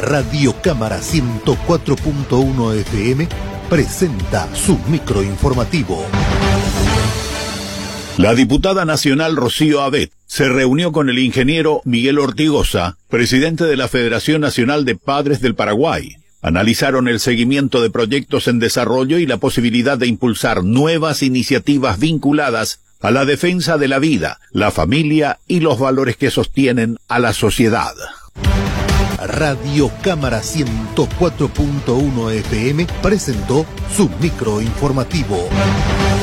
Radio Cámara 104.1 FM presenta su microinformativo. La diputada nacional Rocío Abet se reunió con el ingeniero Miguel Ortigosa, presidente de la Federación Nacional de Padres del Paraguay. Analizaron el seguimiento de proyectos en desarrollo y la posibilidad de impulsar nuevas iniciativas vinculadas a la defensa de la vida, la familia y los valores que sostienen a la sociedad. Radio Cámara 104.1 FM presentó su microinformativo.